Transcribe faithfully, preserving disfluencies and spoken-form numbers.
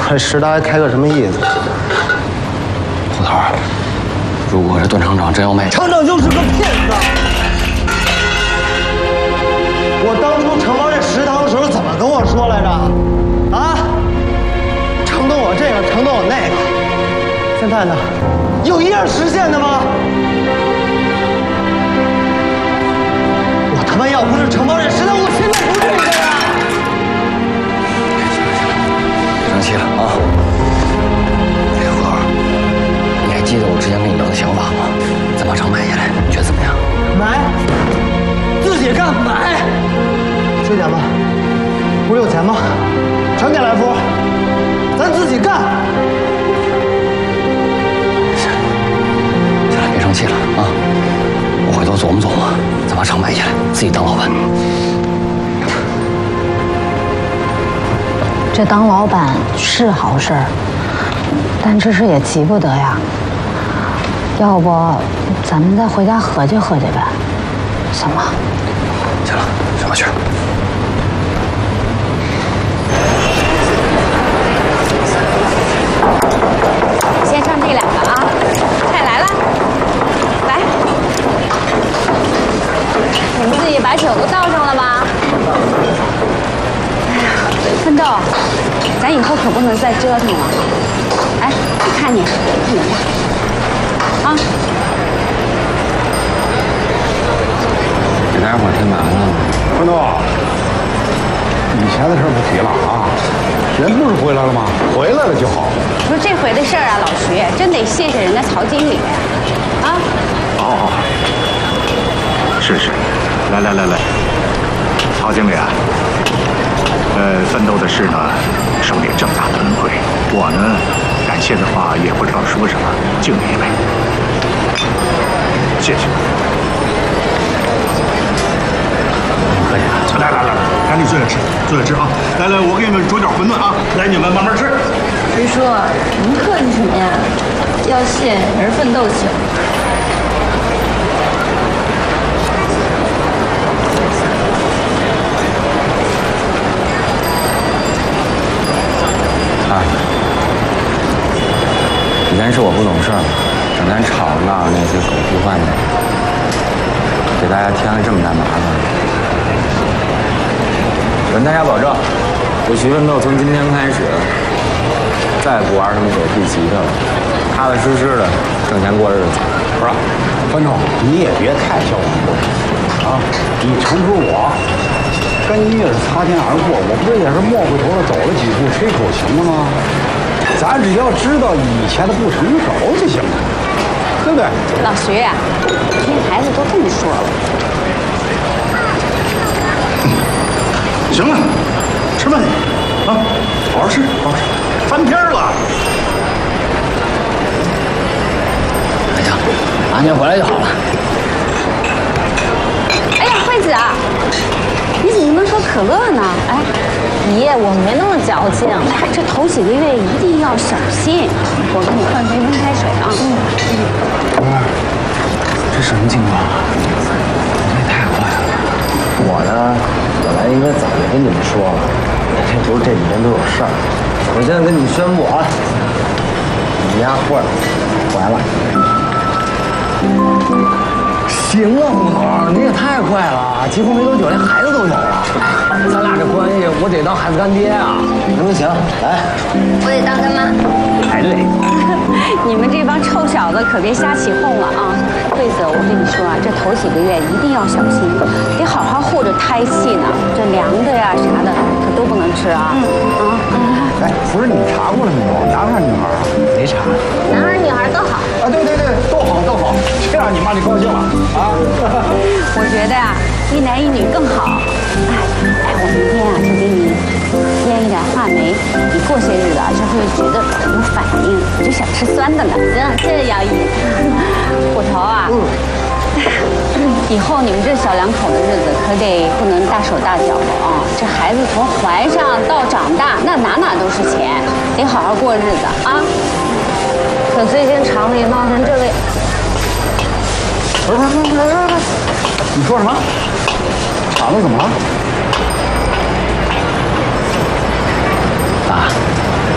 这石达还开个什么意思？ 胡头，如果这段厂长真要卖， 厂长就是个骗子。我当初承包这食堂的时候怎么跟我说来着？啊？承诺我这个，承诺我那个，现在呢，有一样实现的吗？我他妈要不是承包这食堂，我现在不是这个呀！ 别生气了啊！哎，胡头，你还记得我之前跟你聊的想法吗？咱把厂买下来，你觉得怎么样？ 买，自己干买，缺钱吗？不是有钱吗？全给来福，咱自己干。 行了，别生气了啊！我回头琢磨琢磨，咱把厂买下来，自己当老板。 这当老板是好事儿，但这事也急不得呀。要不，咱们再回家合计合计呗，行吗？ 行了，上吧去。 先上这两个啊，菜来了，来，你们自己把酒都倒上了吗？哎呀，奋斗，咱以后可不能再折腾了。哎，你看你，看你呀，啊。 给大家伙添麻烦了。 奋斗，以前的事不提了啊，人不是回来了吗？回来了就好。 说这回的事儿啊，老徐真得谢谢人家曹经理啊。 好好好，是是，来来来来，曹经理啊，呃，奋斗的事呢，受点这么大的恩惠，我呢，感谢的话也不知道说什么，敬你一杯，谢谢。 可以啊。 来来来，赶紧坐下吃，坐下吃啊！来来，我给你们煮点馄饨啊，来，你们慢慢吃。 徐叔，您客气什么呀？要谢也是奋斗请。 啊，以前是我不懂事儿，整天吵闹那些狗屁话的，给大家添了这么大麻烦。跟大家保证，我徐奋斗从今天开始，再也不玩什么狗屁棋的了，踏踏实实的挣钱过日子。 不是，奋斗，你也别太骄傲啊！你成说我跟你也是擦肩而过，我不是也是摸回头了走了几步吹口琴了吗？咱只要知道以前的不成熟就行了，对不对？ 老徐，听孩子都这么说了。 行了，吃饭去啊，好好吃，好好吃，翻篇了。 哎呀，安全回来就好了。 哎呀，惠子啊，你怎么能说可乐呢？哎， 爷，我没那么矫情。 哎，这头几个月一定要小心。我给你换杯温开水啊。嗯。 哎，这什么情况？这也太快了。 我呢，本来应该早就跟你们说了，这不是这几天都有事儿。我现在跟你们宣布啊，你们家慧儿怀了。 行啊，胡头，你也太快了，结婚没多久连孩子都有了。咱俩这关系，我得当孩子干爹啊！ 行行行，来， 我得当干妈。 排队。 你们这帮臭小子可别瞎起哄了啊！惠子，我跟你说啊，这头几个月一定要小心，得好好护着胎气呢。这凉的呀啥的可都不能吃啊！嗯啊。 哎，不是你查过了没有？男孩女孩啊？ 没查。 男孩女孩都好。 啊，对对对，都好都好，这样你妈就高兴了啊！ 我觉得呀、啊，一男一女更好。哎哎，我明天啊就给你腌一点话梅，你过些日子啊就会觉得有反应，就想吃酸的了。 行，谢谢姚姨。 虎头啊，嗯，以后你们这小两口的日子可得不能大手大脚的啊！这孩子从怀上到长大，那哪哪都是钱，得好好过日子啊！可最近厂里闹成这个， 不是不是不是不是不是，你说什么？厂子怎么了？ 爸，